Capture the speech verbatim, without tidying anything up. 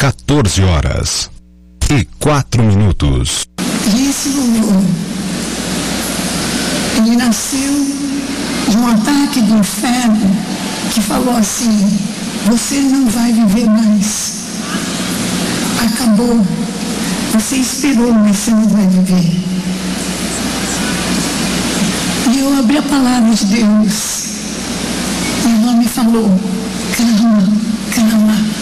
quatorze horas e quatro minutos. E esse louvor, ele nasceu de um ataque do inferno que falou assim: você não vai viver mais. Acabou. Você esperou, mas você não vai viver. E eu abri a palavra de Deus. E o nome falou: calma, calma.